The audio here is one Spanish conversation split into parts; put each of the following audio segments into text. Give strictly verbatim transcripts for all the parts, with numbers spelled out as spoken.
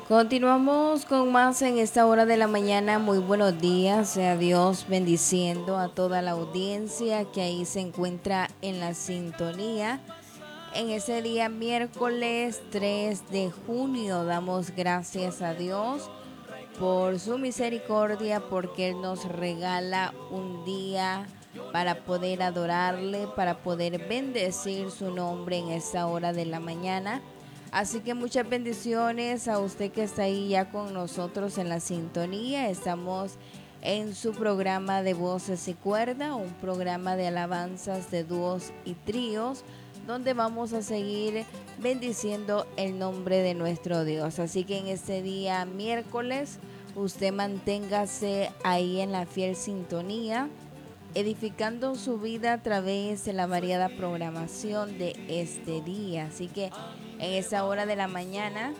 Continuamos con más en esta hora de la mañana. Muy buenos días, sea Dios bendiciendo a toda la audiencia que ahí se encuentra en la sintonía. En ese día miércoles tres de junio damos gracias a Dios por su misericordia, porque Él nos regala un día para poder adorarle, para poder bendecir su nombre en esta hora de la mañana. Así que muchas bendiciones a usted que está ahí ya con nosotros en la sintonía. Estamos en su programa de Voces y Cuerda, un programa de alabanzas de dúos y tríos, donde vamos a seguir bendiciendo el nombre de nuestro Dios. Así que en este día miércoles, usted manténgase ahí en la fiel sintonía, edificando su vida a través de la variada programación de este día. Así que en esta hora de la mañana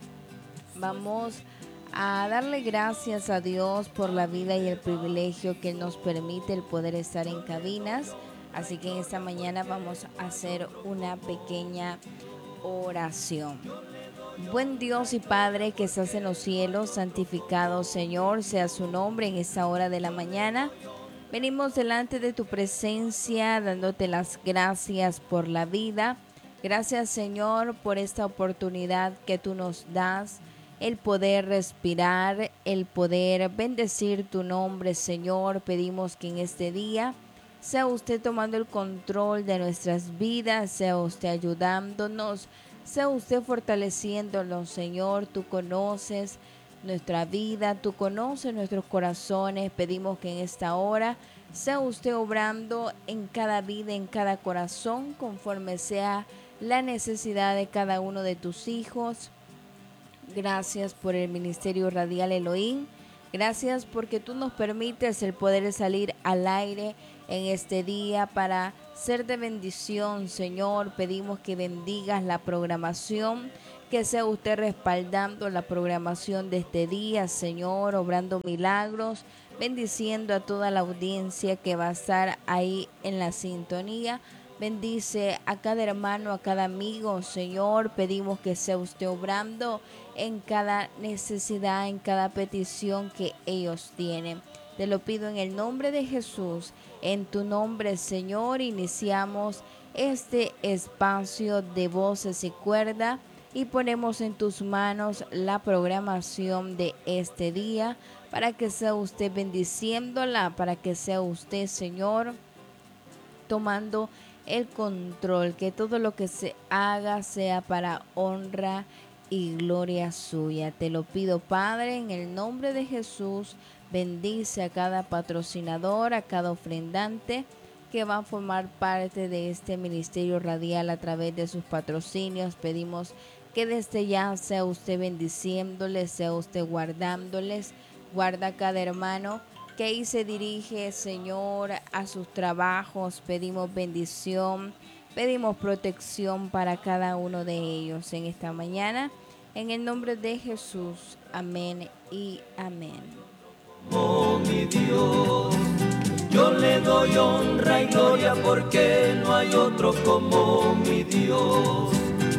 vamos a darle gracias a Dios por la vida y el privilegio que Él nos permite el poder estar en cabinas. Así que en esta mañana vamos a hacer una pequeña oración. Buen Dios y Padre que estás en los cielos, santificado Señor sea su nombre en esta hora de la mañana. Venimos delante de tu presencia dándote las gracias por la vida. Gracias Señor por esta oportunidad que tú nos das, el poder respirar, el poder bendecir tu nombre Señor. Pedimos que en este día sea usted tomando el control de nuestras vidas, sea usted ayudándonos, sea usted fortaleciéndonos, Señor. Tú conoces nuestra vida, tú conoces nuestros corazones. Pedimos que en esta hora sea usted obrando en cada vida, en cada corazón, conforme sea la necesidad de cada uno de tus hijos. Gracias por el Ministerio Radial Elohim. Gracias porque tú nos permites el poder salir al aire en este día para ser de bendición, Señor. Pedimos que bendigas la programación, que sea usted respaldando la programación de este día, Señor, obrando milagros, bendiciendo a toda la audiencia que va a estar ahí en la sintonía. Bendice a cada hermano, a cada amigo, Señor. Pedimos que sea usted obrando en cada necesidad, en cada petición que ellos tienen. Te lo pido en el nombre de Jesús. En tu nombre, Señor, iniciamos este espacio de Voces y Cuerda y ponemos en tus manos la programación de este día para que sea usted bendiciéndola, para que sea usted, Señor, tomando el control, que todo lo que se haga sea para honra y gloria suya. Te lo pido, Padre, en el nombre de Jesús. Bendice a cada patrocinador, a cada ofrendante que va a formar parte de este ministerio radial a través de sus patrocinios. Pedimos que desde ya sea usted bendiciéndoles, sea usted guardándoles. Guarda a cada hermano que ahí se dirige, Señor, a sus trabajos. Pedimos bendición, pedimos protección para cada uno de ellos en esta mañana. En el nombre de Jesús, amén y amén. Oh, mi Dios, yo le doy honra y gloria porque no hay otro como mi Dios.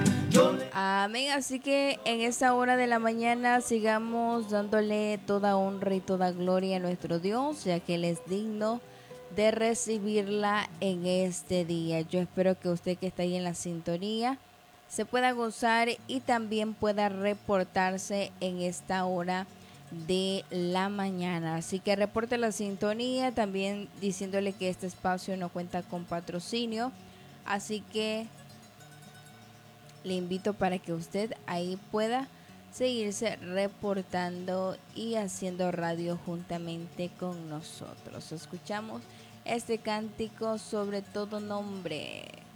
Amén, así que en esta hora de la mañana sigamos dándole toda honra y toda gloria a nuestro Dios, ya que Él es digno de recibirla en este día. Yo espero que usted que está ahí en la sintonía se pueda gozar y también pueda reportarse en esta hora de la mañana. Así que reporte la sintonía, también diciéndole que este espacio no cuenta con patrocinio. Así que le invito para que usted ahí pueda seguirse reportando y haciendo radio juntamente con nosotros. Escuchamos este cántico sobre todo nombre.